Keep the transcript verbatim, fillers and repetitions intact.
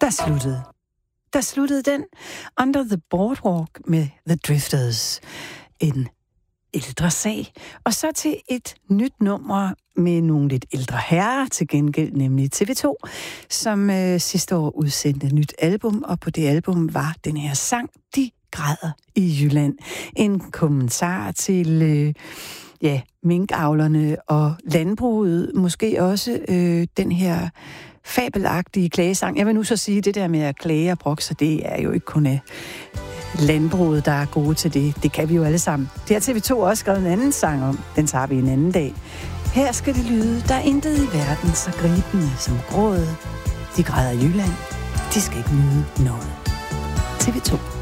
der sluttede. Der sluttede den Under the Boardwalk med The Drifters. En ældre sag. Og så til et nyt nummer med nogle lidt ældre herrer til gengæld, nemlig T V to, som øh, sidste år udsendte et nyt album, og på det album var den her sang, De græder i Jylland. En kommentar til øh, ja, minkavlerne og landbruget, måske også øh, den her fabelagtige klagesang. Jeg vil nu så sige, det der med at klage og brokse, det er jo ikke kun af landbruget, der er gode til det. Det kan vi jo alle sammen. Det har T V to også skrevet en anden sang om. Den tager vi en anden dag. Her skal det lyde. Der er intet i verden så gribende som grådet. De græder i Jylland. De skal ikke nyde noget. T V to.